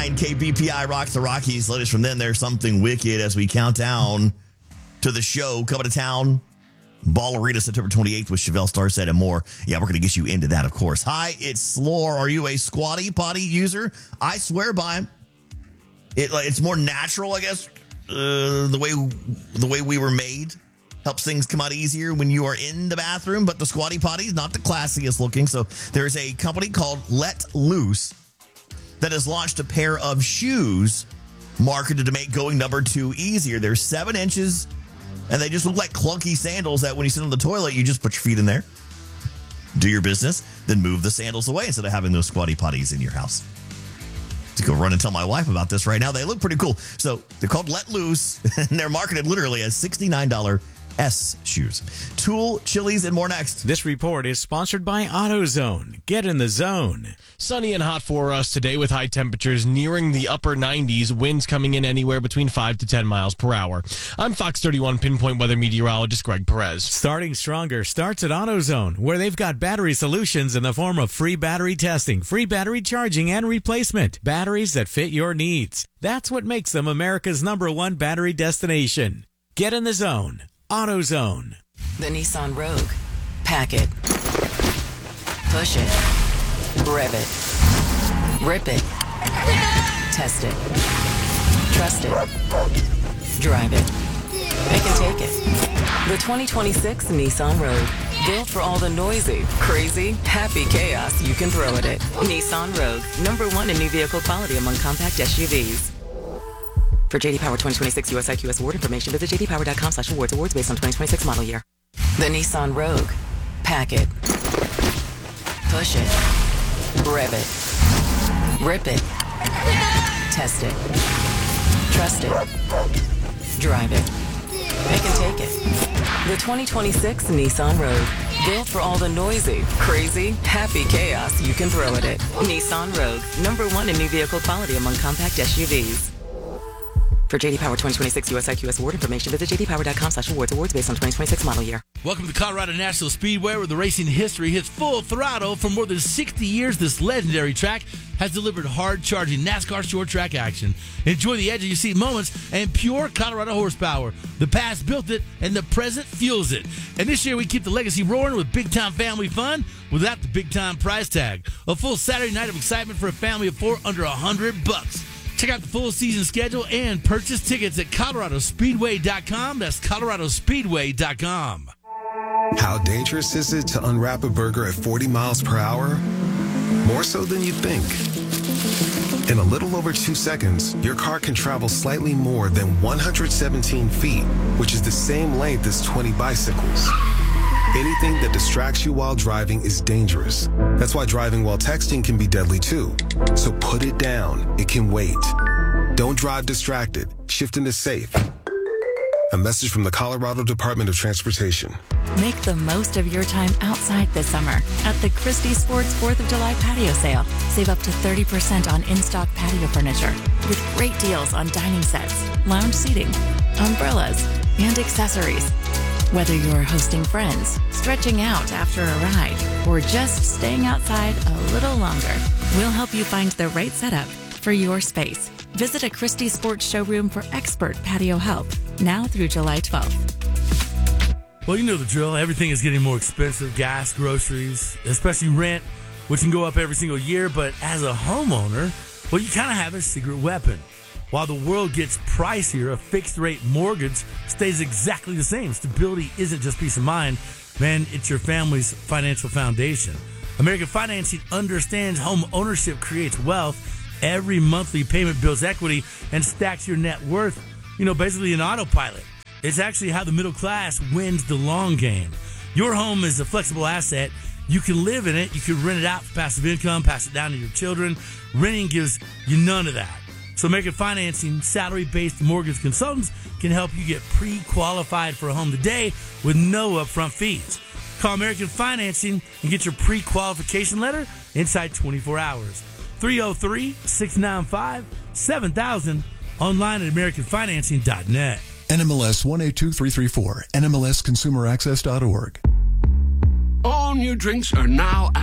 KBPI rocks the Rockies. Latest from them. There's something wicked as we count down to the show coming to town. Ball Arena, September 28th with Chevelle Starset and more. Yeah, we're going to get you into that, of course. Hi, it's Slore. Are you a Squatty Potty user? I swear by him. It's more natural, I guess. The way we were made helps things come out easier when you are in the bathroom. But the Squatty Potty is not the classiest looking. So there's a company called Let Loose that has launched a pair of shoes marketed to make going number 2 easier. They're 7 inches, and they just look like clunky sandals that when you sit on the toilet, you just put your feet in there, do your business, then move the sandals away instead of having those Squatty Potties in your house. To go run and tell my wife about this right now. They look pretty cool. So they're called Let Loose, and they're marketed literally as $69 S shoes. Tool, Chili's, and more next. This report is sponsored by AutoZone. Get in the zone. Sunny and hot for us today with high temperatures nearing the upper 90s, winds coming in anywhere between 5 to 10 miles per hour. I'm Fox 31 Pinpoint Weather Meteorologist Greg Perez. Starting stronger starts at AutoZone, where they've got battery solutions in the form of free battery testing, free battery charging, and replacement. Batteries that fit your needs. That's what makes them America's #1 battery destination. Get in the zone. AutoZone. The Nissan Rogue. Pack it. Push it. Rev it. Rip it. Test it. Trust it. Drive it. Make and take it. The 2026 Nissan Rogue. Built for all the noisy, crazy, happy chaos you can throw at it. Nissan Rogue. #1 in new vehicle quality among compact SUVs. For JD Power 2026 US IQS award information, visit jdpower.com/awards. Awards based on 2026 model year. The Nissan Rogue. Pack it. Push it. Rev it. Rip it. Test it. Trust it. Drive it. Make and take it. The 2026 Nissan Rogue. Built for all the noisy, crazy, happy chaos you can throw at it. Nissan Rogue. #1 in new vehicle quality among compact SUVs. For JD Power 2026 US IQS award information, visit jdpower.com/awards. Awards based on 2026 model year. Welcome to Colorado National Speedway, where the racing history hits full throttle. For more than 60 years, this legendary track has delivered hard-charging NASCAR short track action. Enjoy the edge-of-your-seat moments and pure Colorado horsepower. The past built it, and the present fuels it. And this year, we keep the legacy roaring with big-time family fun without the big-time price tag. A full Saturday night of excitement for a family of 4 under $100. Check out the full season schedule and purchase tickets at coloradospeedway.com. That's coloradospeedway.com. How dangerous is it to unwrap a burger at 40 miles per hour? More so than you think. In a little over 2 seconds, your car can travel slightly more than 117 feet, which is the same length as 20 bicycles. Anything that distracts you while driving is dangerous. That's why driving while texting can be deadly too. So put it down. It can wait. Don't drive distracted. Shift into safe. A message from the Colorado Department of Transportation. Make the most of your time outside this summer at the Christie Sports 4th of July patio sale. Save up to 30% on in-stock patio furniture with great deals on dining sets, lounge seating, umbrellas, and accessories. Whether you're hosting friends, stretching out after a ride, or just staying outside a little longer, we'll help you find the right setup for your space. Visit a Christie Sports showroom for expert patio help now through July 12th. Well, you know the drill. Everything is getting more expensive. Gas, groceries, especially rent, which can go up every single year. But as a homeowner, well, you kind of have a secret weapon. While the world gets pricier, a fixed-rate mortgage stays exactly the same. Stability isn't just peace of mind. Man, it's your family's financial foundation. American Financing understands home ownership creates wealth. Every monthly payment builds equity and stacks your net worth, basically an autopilot. It's actually how the middle class wins the long game. Your home is a flexible asset. You can live in it. You can rent it out for passive income, pass it down to your children. Renting gives you none of that. So American Financing salary-based mortgage consultants can help you get pre-qualified for a home today with no upfront fees. Call American Financing and get your pre-qualification letter inside 24 hours. 303-695-7000. Online at AmericanFinancing.net. NMLS 182334. NMLSConsumerAccess.org. All new drinks are now